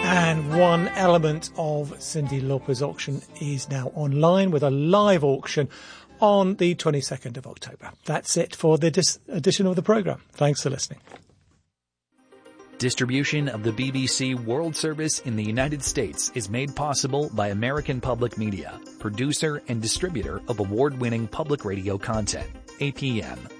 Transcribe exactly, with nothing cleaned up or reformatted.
And one element of Cyndi Lauper's auction is now online with a live auction on the twenty-second of October. That's it for this edition of the programme. Thanks for listening. Distribution of the B B C World Service in the United States is made possible by American Public Media, producer and distributor of award-winning public radio content, A P M.